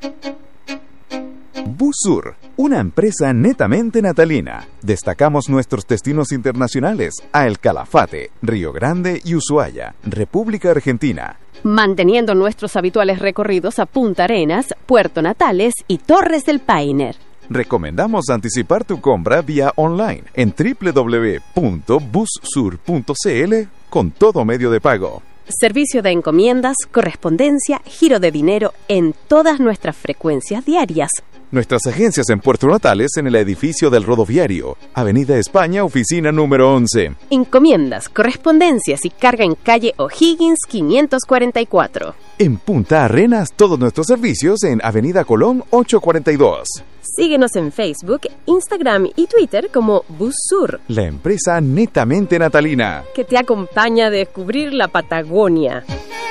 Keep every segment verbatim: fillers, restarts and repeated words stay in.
Bussur, una empresa netamente natalina. Destacamos nuestros destinos internacionales a El Calafate, Río Grande y Ushuaia, República Argentina. Manteniendo nuestros habituales recorridos a Punta Arenas, Puerto Natales y Torres del Paine. Recomendamos anticipar tu compra vía online en doble u doble u doble u punto bussur punto c l con todo medio de pago. Servicio de encomiendas, correspondencia, giro de dinero en todas nuestras frecuencias diarias. Nuestras agencias en Puerto Natales en el edificio del Rodoviario, Avenida España, oficina número once. Encomiendas, correspondencias y carga en calle O'Higgins quinientos cuarenta y cuatro. En Punta Arenas, todos nuestros servicios en Avenida Colón ochocientos cuarenta y dos. Síguenos en Facebook, Instagram y Twitter como Bussur, la empresa netamente natalina que te acompaña a descubrir la Patagonia.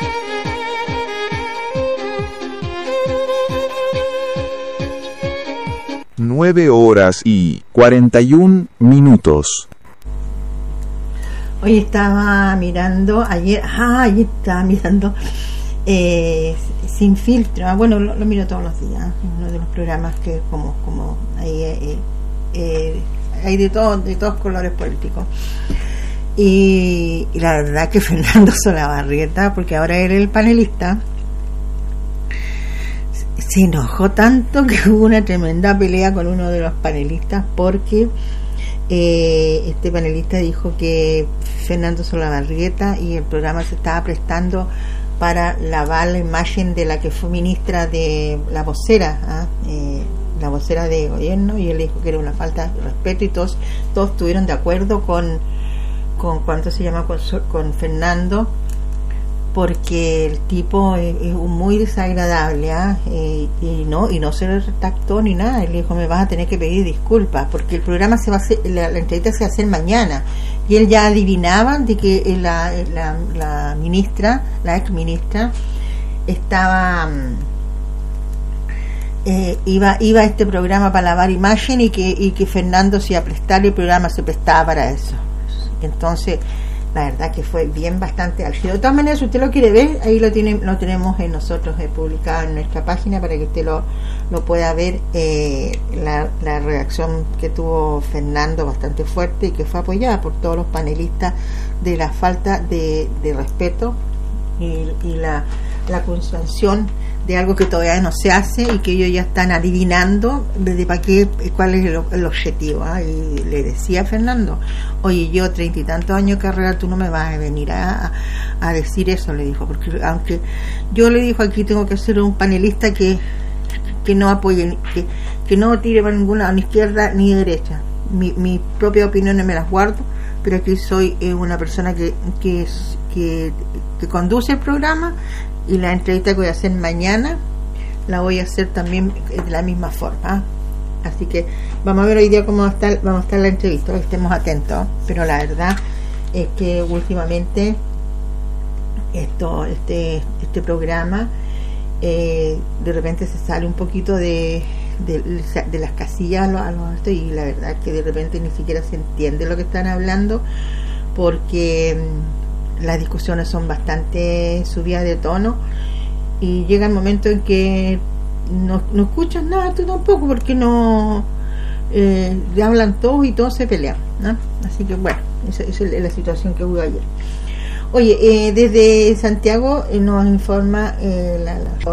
Nueve horas y cuarenta y un minutos. Hoy estaba mirando, ayer, ah, ayer estaba mirando eh, Sin Filtro. Ah, bueno, lo, lo miro todos los días. Uno de los programas que como, como hay, eh, eh, hay de todo, de todos colores políticos. Y, y la verdad que Fernando Solabarrieta, porque ahora era el panelista, se enojó tanto que hubo una tremenda pelea con uno de los panelistas porque eh, este panelista dijo que Fernando Solabarrieta y el programa se estaba prestando para lavar la imagen de la que fue ministra de la vocera, ¿ah? eh, la vocera de gobierno, y él dijo que era una falta de respeto, y todos todos estuvieron de acuerdo con con cuánto se llama con, con Fernando, porque el tipo es, es muy desagradable, ¿eh? Eh, y no y no se le retractó ni nada. Él dijo: me vas a tener que pedir disculpas, porque el programa se va a hacer, la, la entrevista se va a hacer mañana, y él ya adivinaba de que la, la, la ministra, la ex ministra estaba eh, iba iba a este programa para lavar imagen, y que y que Fernando se iba a prestar, y el programa se prestaba para eso. Entonces la verdad que fue bien bastante álgido. De todas maneras, si usted lo quiere ver, ahí lo tiene, lo tenemos en nosotros eh, publicado en nuestra página para que usted lo, lo pueda ver, eh, la, la reacción que tuvo Fernando, bastante fuerte, y que fue apoyada por todos los panelistas, de la falta de, de respeto y, y la, la acusación de algo que todavía no se hace, y que ellos ya están adivinando desde para qué, cuál es el, el objetivo, ¿eh? Y le decía a Fernando: oye, yo treinta y tantos años de carrera, tú no me vas a venir a, a decir eso, le dijo, porque aunque yo le dijo aquí tengo que ser un panelista que que no apoye, que, que no tire para ninguna, ni izquierda ni derecha, mi, mi propia opinión me las guardo, pero aquí soy eh, una persona que, que, que, que conduce el programa, y la entrevista que voy a hacer mañana la voy a hacer también de la misma forma. Así que vamos a ver hoy día cómo va a estar, vamos a estar la entrevista, estemos atentos. Pero la verdad es que últimamente esto este este programa eh, de repente se sale un poquito de de, de las casillas a los, a los, y la verdad es que de repente ni siquiera se entiende lo que están hablando, porque las discusiones son bastante subidas de tono, y llega el momento en que no, no escuchas nada, tú tampoco, porque no eh, le hablan todos y todos se pelean, ¿no? Así que bueno, esa, esa es la situación que hubo ayer. Oye, eh, desde Santiago eh, nos informa eh, la, la,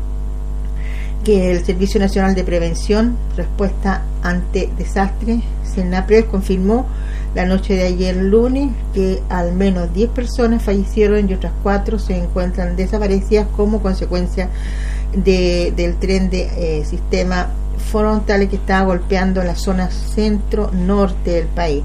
que el Servicio Nacional de Prevención, Respuesta ante Desastres, SENAPRED, confirmó la noche de ayer lunes que al menos diez personas fallecieron y otras cuatro se encuentran desaparecidas como consecuencia de, del tren de eh, sistema frontal que estaba golpeando la zona centro-norte del país.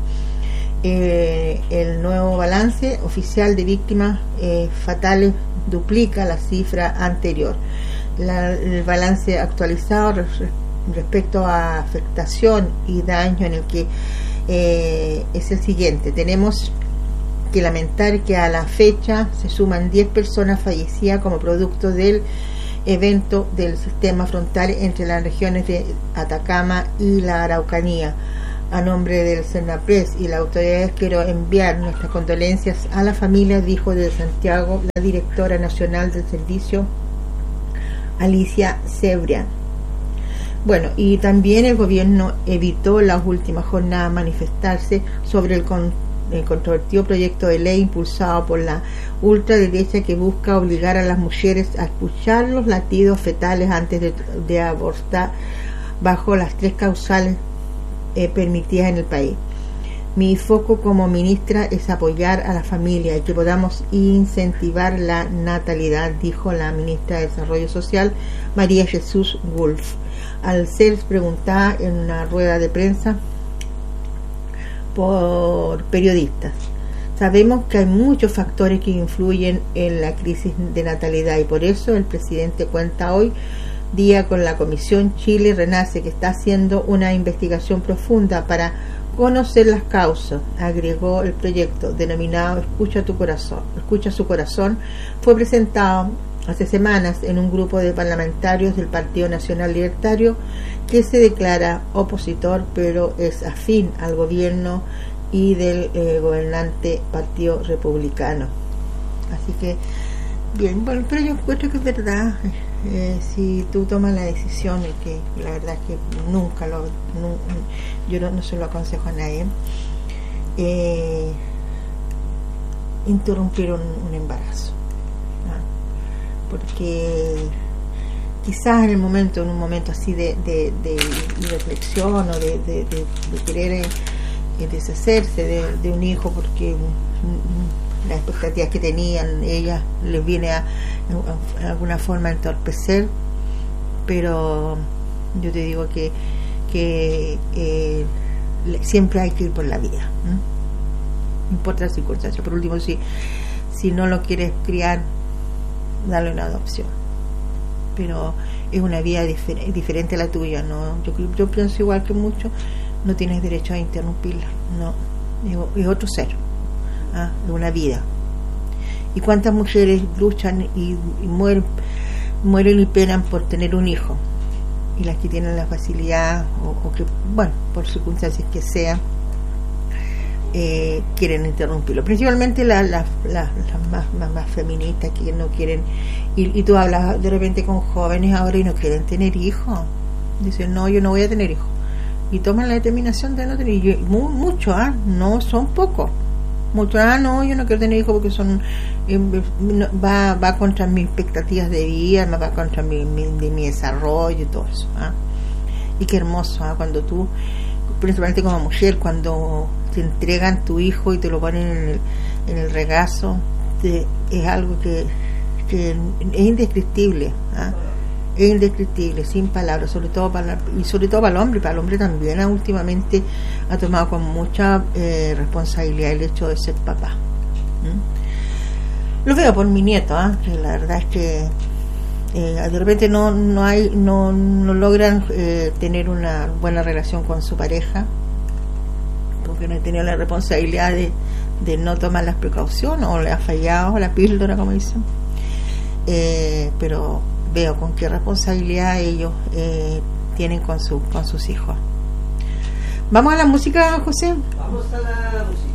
Eh, el nuevo balance oficial de víctimas eh, fatales duplica la cifra anterior. La, el balance actualizado res, respecto a afectación y daño en el que Eh, es el siguiente: tenemos que lamentar que a la fecha se suman diez personas fallecidas como producto del evento del sistema frontal entre las regiones de Atacama y la Araucanía. A nombre del SENAPRED y las autoridades quiero enviar nuestras condolencias a la familia, dijo desde Santiago la directora nacional del servicio Alicia Cebrián. Bueno, y también el gobierno evitó en las últimas jornadas manifestarse sobre el, con, el controvertido proyecto de ley impulsado por la ultraderecha que busca obligar a las mujeres a escuchar los latidos fetales antes de, de abortar bajo las tres causales eh, permitidas en el país. Mi foco como ministra es apoyar a la familia y que podamos incentivar la natalidad, dijo la ministra de Desarrollo Social, María Jesús Wolf, al ser preguntada en una rueda de prensa por periodistas. Sabemos que hay muchos factores que influyen en la crisis de natalidad y por eso el presidente cuenta hoy día con la Comisión Chile Renace, que está haciendo una investigación profunda para conocer las causas, agregó el proyecto denominado Escucha tu corazón. Escucha su corazón fue presentado hace semanas en un grupo de parlamentarios del Partido Nacional Libertario que se declara opositor pero es afín al gobierno y del eh, gobernante Partido Republicano. Así que, bien, bueno, pero yo encuentro que es verdad, eh, si tú tomas la decisión, y que la verdad es que nunca lo, no, yo no, no se lo aconsejo a nadie, eh, interrumpir un, un embarazo, ¿no? Porque quizás en el momento, en un momento así de, de, de, de reflexión o de, de, de, de querer eh, deshacerse de, de un hijo porque mm, las expectativas que tenían ellas les viene a, a, a alguna forma a entorpecer, pero yo te digo que, que eh, siempre hay que ir por la vida, ¿no? No importa las circunstancias. Por último, si, si no lo quieres criar, dale una adopción, pero es una vida difer- diferente a la tuya, ¿no? Yo, yo pienso igual que muchos, no tienes derecho a interrumpirla, no, es, es otro ser, ¿ah? Es una vida. Y cuántas mujeres luchan y, y mueren, mueren y penan por tener un hijo, y las que tienen la facilidad o, o que, bueno, por circunstancias que sean, eh, quieren interrumpirlo, principalmente las la, la, la más, más, más feministas que no quieren, y, y tú hablas de repente con jóvenes ahora y no quieren tener hijos, dicen no, yo no voy a tener hijos, y toman la determinación de no tener hijos, muchos, ¿ah? No son pocos, muchos, ah, no, yo no quiero tener hijos porque son eh, no, va, va contra mis expectativas de vida, va contra mi, mi, de mi desarrollo y todo eso, ¿ah? Y qué hermoso, ¿ah? Cuando tú, principalmente como mujer, cuando te entregan tu hijo y te lo ponen en el, en el regazo, te, es algo que, que es indescriptible, ¿ah? Es indescriptible, sin palabras, sobre todo para, y sobre todo para el hombre, para el hombre también, ¿eh? Últimamente ha tomado con mucha eh, responsabilidad el hecho de ser papá. ¿Mm? Lo veo por mi nieto, ¿eh? Que la verdad es que eh, de repente no no hay no, no logran eh, tener una buena relación con su pareja porque no he tenido la responsabilidad de, de no tomar las precauciones, o le ha fallado la píldora, como dicen, eh, pero veo con qué responsabilidad ellos eh, tienen con su con sus hijos. ¿Vamos a la música, José? Vamos a la música.